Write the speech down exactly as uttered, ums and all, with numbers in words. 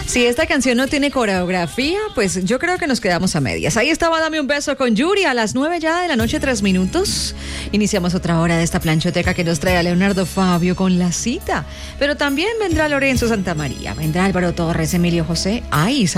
Si esta canción no tiene coreografía, pues yo creo que nos quedamos a medias. Ahí estaba Dame un beso con Yuri a las nueve ya de la noche, tres minutos. Iniciamos otra hora de esta planchoteca que nos trae a Leonardo Fabio con La Cita. Pero también vendrá Lorenzo Santamaría, vendrá Álvaro Torres, Emilio José. Ay,